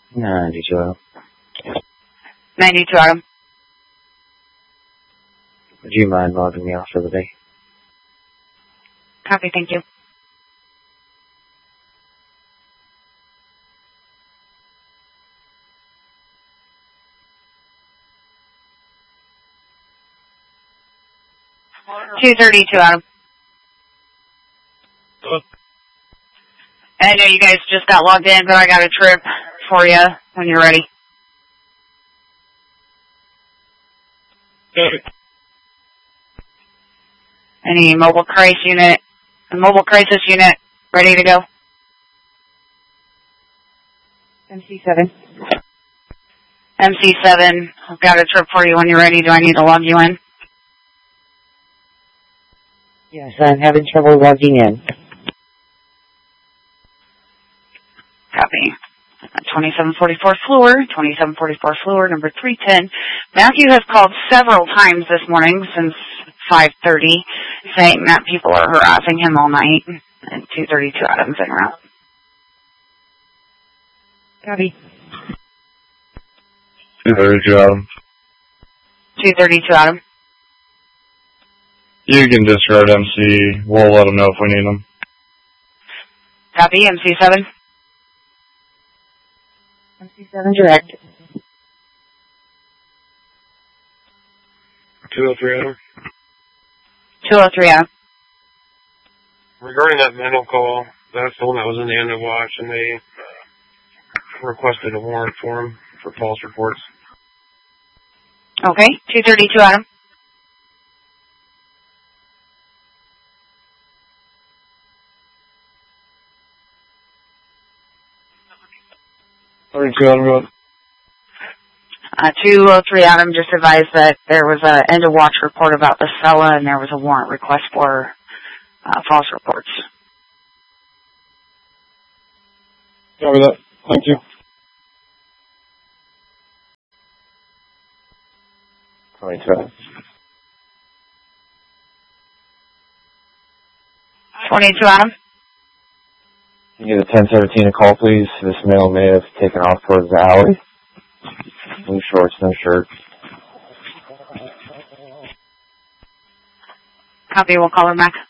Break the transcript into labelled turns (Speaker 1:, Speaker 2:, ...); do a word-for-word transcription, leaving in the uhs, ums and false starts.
Speaker 1: ninety-two Adam.
Speaker 2: ninety-two Adam.
Speaker 1: Would you mind logging me off for the day?
Speaker 2: Copy, thank you. two thirty-two Adam. I know you guys just got logged in, but I got a trip for you when you're ready. Any mobile crisis unit, a mobile crisis unit ready to go?
Speaker 3: M C seven.
Speaker 2: M C seven, I've got a trip for you when you're ready. Do I need to log you in?
Speaker 3: Yes, I'm having trouble logging in.
Speaker 2: Copy. twenty-seven forty-four Fleur, twenty-seven forty-four Fleur, number three ten. Matthew has called several times this morning since five thirty, saying that people are harassing him all night. And two thirty-two Adams en route.
Speaker 3: Copy.
Speaker 4: two thirty-two Adam.
Speaker 2: two thirty-two Adam.
Speaker 4: You can disregard M C. We'll let them know if we need them.
Speaker 2: Copy, M C seven.
Speaker 3: M C seven direct.
Speaker 5: two oh three Adam.
Speaker 2: two oh three Adam.
Speaker 5: Regarding that mental call, that's the one that was in the end of watch, and they requested a warrant for him for false reports.
Speaker 2: Okay, two thirty-two Adam.
Speaker 4: thirty-two Adam, go ahead.
Speaker 2: Uh, two oh three Adam just advised that there was an end of watch report about the fella, and there was a warrant request for uh, false reports.
Speaker 4: Copy that. Thank you.
Speaker 1: twenty-two.
Speaker 2: twenty-two Adam.
Speaker 1: Can you get a ten seventeen a call, please? This male may have taken off towards the alley. Blue shorts, no shirt.
Speaker 2: Copy, we'll call her back.